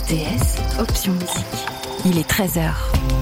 RTS, option musique. Il est 13h.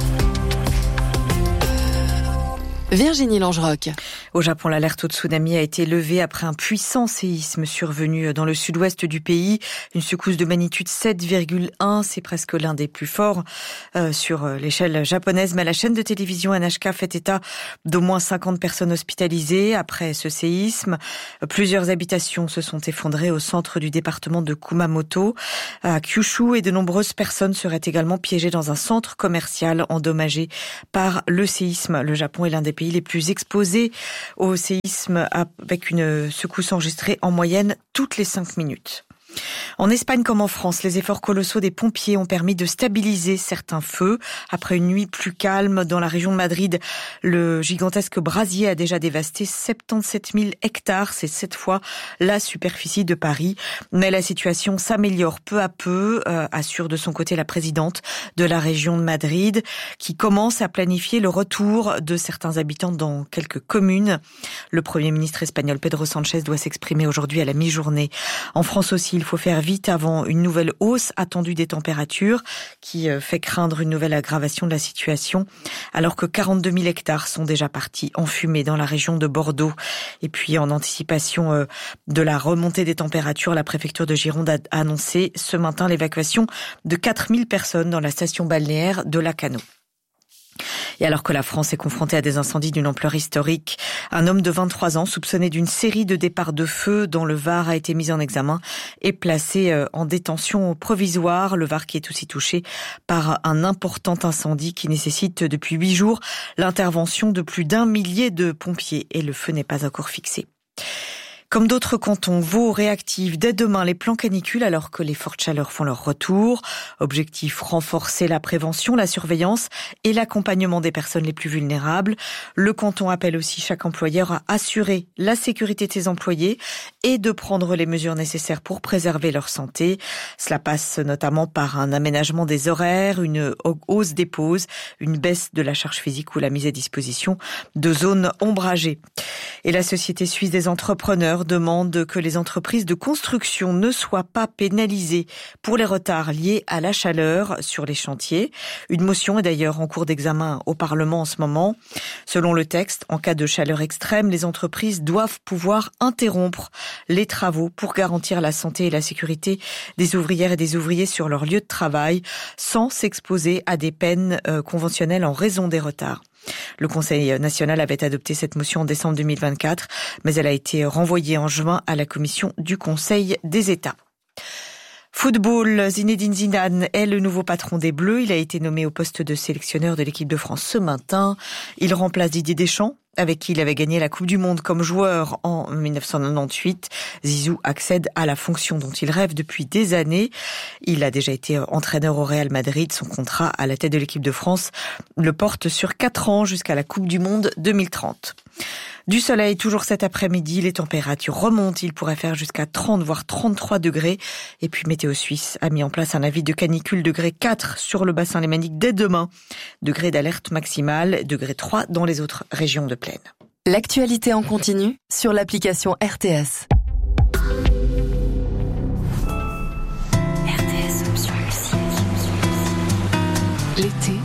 Virginie Langerock. Au Japon, l'alerte au tsunami a été levée après un puissant séisme survenu dans le sud-ouest du pays. Une secousse de magnitude 7,1, c'est presque l'un des plus forts sur l'échelle japonaise. Mais la chaîne de télévision NHK fait état d'au moins 50 personnes hospitalisées après ce séisme. Plusieurs habitations se sont effondrées au centre du département de Kumamoto, à Kyushu, et de nombreuses personnes seraient également piégées dans un centre commercial endommagé par le séisme. Le Japon est l'un des pays les plus exposés au séisme, avec une secousse enregistrée en moyenne toutes les 5 minutes. En Espagne comme en France, les efforts colossaux des pompiers ont permis de stabiliser certains feux. Après une nuit plus calme dans la région de Madrid, le gigantesque brasier a déjà dévasté 77 000 hectares. C'est 7 fois la superficie de Paris. Mais la situation s'améliore peu à peu, assure de son côté la présidente de la région de Madrid, qui commence à planifier le retour de certains habitants dans quelques communes. Le Premier ministre espagnol Pedro Sánchez doit s'exprimer aujourd'hui à la mi-journée. En France aussi, il faut faire vite avant une nouvelle hausse attendue des températures qui fait craindre une nouvelle aggravation de la situation, alors que 42 000 hectares sont déjà partis en fumée dans la région de Bordeaux. Et puis en anticipation de la remontée des températures, la préfecture de Gironde a annoncé ce matin l'évacuation de 4 000 personnes dans la station balnéaire de Lacanau. Et alors que la France est confrontée à des incendies d'une ampleur historique, un homme de 23 ans soupçonné d'une série de départs de feu dans le Var a été mis en examen et placé en détention provisoire. Le Var qui est aussi touché par un important incendie qui nécessite depuis 8 jours l'intervention de plus d'1 millier de pompiers, et le feu n'est pas encore fixé. Comme d'autres cantons, Vaud réactive dès demain les plans canicules alors que les fortes chaleurs font leur retour. Objectif, renforcer la prévention, la surveillance et l'accompagnement des personnes les plus vulnérables. Le canton appelle aussi chaque employeur à assurer la sécurité de ses employés et de prendre les mesures nécessaires pour préserver leur santé. Cela passe notamment par un aménagement des horaires, une hausse des pauses, une baisse de la charge physique ou la mise à disposition de zones ombragées. Et la Société suisse des entrepreneurs demande que les entreprises de construction ne soient pas pénalisées pour les retards liés à la chaleur sur les chantiers. Une motion est d'ailleurs en cours d'examen au Parlement en ce moment. Selon le texte, en cas de chaleur extrême, les entreprises doivent pouvoir interrompre les travaux pour garantir la santé et la sécurité des ouvrières et des ouvriers sur leur lieu de travail sans s'exposer à des peines conventionnelles en raison des retards. Le Conseil national avait adopté cette motion en décembre 2024, mais elle a été renvoyée en juin à la commission du Conseil des États. Football, Zinedine Zidane est le nouveau patron des Bleus. Il a été nommé au poste de sélectionneur de l'équipe de France ce matin. Il remplace Didier Deschamps, avec qui il avait gagné la Coupe du Monde comme joueur en 1998. Zizou accède à la fonction dont il rêve depuis des années. Il a déjà été entraîneur au Real Madrid. Son contrat à la tête de l'équipe de France le porte sur 4 ans jusqu'à la Coupe du Monde 2030. Du soleil, toujours cet après-midi, les températures remontent. Il pourrait faire jusqu'à 30 voire 33 degrés. Et puis Météo Suisse a mis en place un avis de canicule degré 4 sur le bassin lémanique dès demain. Degré d'alerte maximale, degré 3 dans les autres régions de plaine. L'actualité en continu sur l'application RTS. RTS option musique. L'été